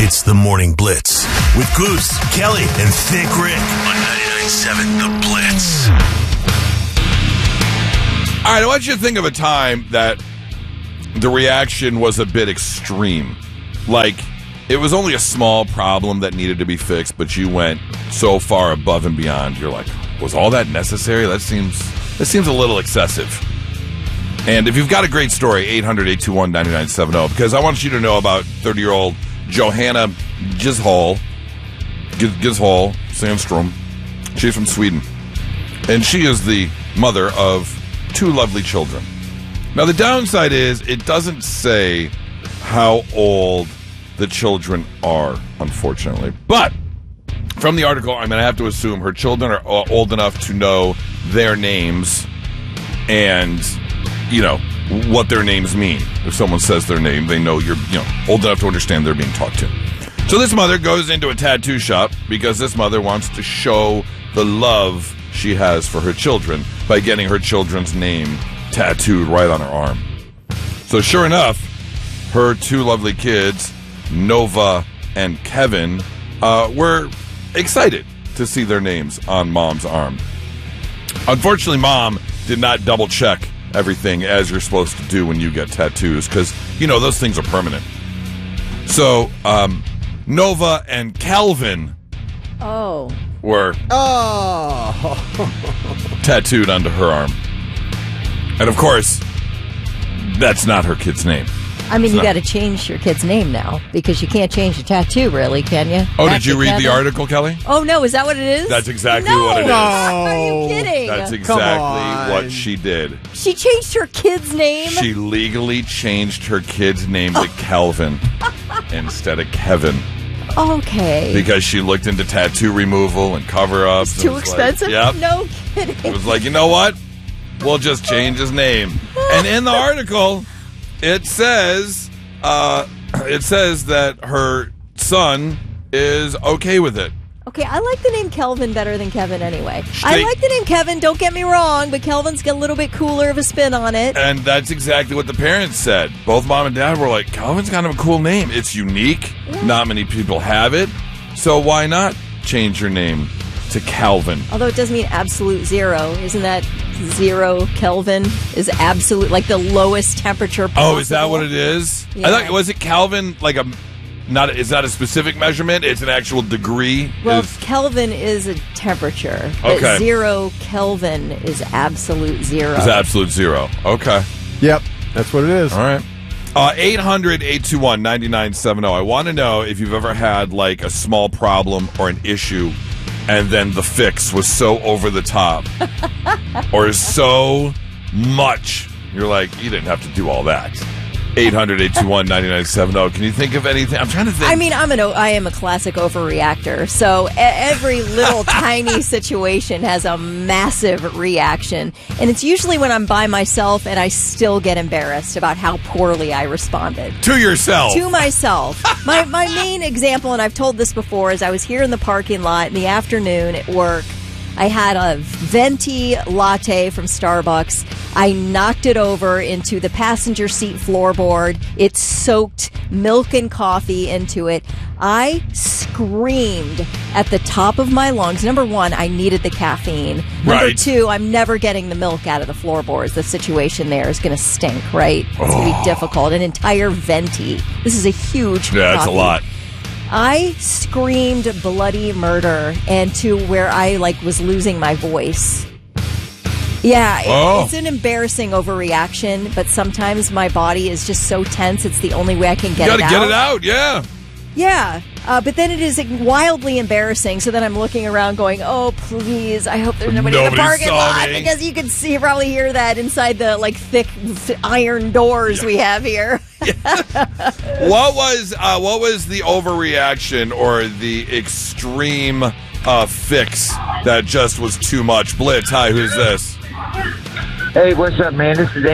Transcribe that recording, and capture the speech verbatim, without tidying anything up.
It's the Morning Blitz with Goose, Kelly, and Thick Rick on ninety-nine point seven The Blitz. All right, I want you to think of a time that the reaction was a bit extreme. Like, it was only a small problem that needed to be fixed, but you went so far above and beyond. You're like, was all that necessary? That seems that seems a little excessive. And if you've got a great story, eight hundred, eight two one, nine nine seven zero, because I want you to know about thirty-year-old Johanna Gishol, Gishol Sandstrom. She's from Sweden. And she is the mother of two lovely children. Now, the downside is it doesn't say how old the children are, unfortunately. But from the article, I'm going to have to assume her children are old enough to know their names and, you know, what their names mean. If someone says their name, they know you're, you know, old enough to understand they're being talked to. So this mother goes into a tattoo shop because this mother wants to show the love she has for her children by getting her children's name tattooed right on her arm. So sure enough, her two lovely kids, Nova and Kevin, uh, were excited to see their names on Mom's arm. Unfortunately, Mom did not double check everything as you're supposed to do when you get tattoos because, you know, those things are permanent. So, um, Nova and Calvin oh. were oh. tattooed onto her arm. And, of course, that's not her kid's name. I mean, it's you not. got to change your kid's name now because you can't change the tattoo, really, can you? Oh, Back did you to read Kevin? the article, Kelly? Oh, no. Is that what it is? That's exactly no. what it is. Are you kidding? That's Come exactly on. what she did. She changed her kid's name? She legally changed her kid's name to Calvin instead of Kevin. Okay. Because she looked into tattoo removal and cover-ups. It's too and was expensive? Like, yep. No kidding. It was like, you know what? We'll just change his name. And in the article, it says, uh, it says that her son is okay with it. Okay, I like the name Kelvin better than Kevin anyway. I They- like the name Kevin, don't get me wrong, but Kelvin's got a little bit cooler of a spin on it. And that's exactly what the parents said. Both mom and dad were like, Calvin's kind of a cool name. It's unique. Yeah. Not many people have it. So why not change your name to Calvin? Although it does mean absolute zero. Isn't that zero Kelvin is absolute, like the lowest temperature possible? Oh, is that what it is? Yeah. I thought, was it Calvin, like a, not, it's not a specific measurement, it's an actual degree? Well, Is- Kelvin is a temperature, but Okay. zero Kelvin is absolute zero. Is absolute zero. Okay. Yep, that's what it is. All right. Uh, eight hundred, eight two one, nine nine seven zero. I want to know if you've ever had like a small problem or an issue and then the fix was so over the top or so much. You're like, you didn't have to do all that. eight hundred, eight two one, nine nine seven zero. Can you think of anything? I'm trying to think. I mean, I'm an o- I am a classic overreactor. So e- every little tiny situation has a massive reaction, and it's usually when I'm by myself and I still get embarrassed about how poorly I responded. to yourself. To myself. my my main example, and I've told this before, is I was here in the parking lot in the afternoon at work. I had a venti latte from Starbucks. I knocked it over into the passenger seat floorboard. It soaked milk and coffee into it. I screamed at the top of my lungs. Number one, I needed the caffeine. Number Right. two, I'm never getting the milk out of the floorboards. The situation there is going to stink, right? It's going to be difficult. An entire venti. This is a huge Yeah, that's a coffee. lot. I screamed bloody murder and to where I like was losing my voice. Yeah, it- Oh. it's an embarrassing overreaction, but sometimes my body is just so tense. It's the only way I can get You it got out. to get it out, yeah. Yeah, uh, but then it is wildly embarrassing. So then I'm looking around, going, "Oh, please! I hope there's nobody, in Nobody the parking saw lot," me. because you can see probably hear that inside the like thick th- iron doors we have here. What was uh, what was the overreaction or the extreme uh, fix that just was too much? Blitz, hi, who's this? Hey, what's up, man? This is